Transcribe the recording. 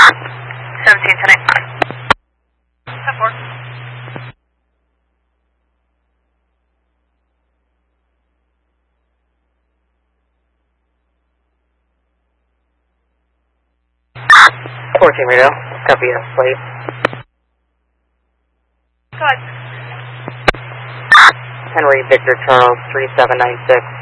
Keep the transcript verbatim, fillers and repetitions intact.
seventeen ten eight. ten four. fourteen radio, copy yes, please. Go ahead. Henry Victor Charles three seven nine six.